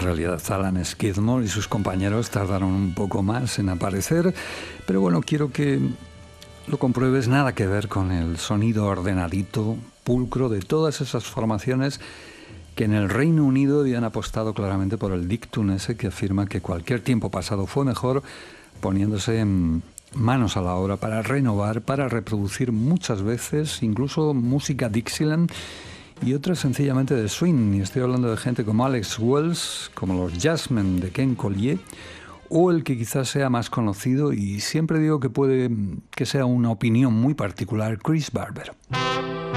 realidad Alan Skidmore y sus compañeros tardaron un poco más en aparecer, pero bueno, quiero que lo compruebes, nada que ver con el sonido ordenadito, pulcro de todas esas formaciones que en el Reino Unido habían apostado claramente por el dictum ese que afirma que cualquier tiempo pasado fue mejor, poniéndose manos a la obra para renovar, para reproducir muchas veces, incluso música Dixieland y otras sencillamente de swing. Y estoy hablando de gente como Alex Wells, como los Jazzmen de Ken Collier, o el que quizás sea más conocido, y siempre digo que puede que sea una opinión muy particular, Chris Barber.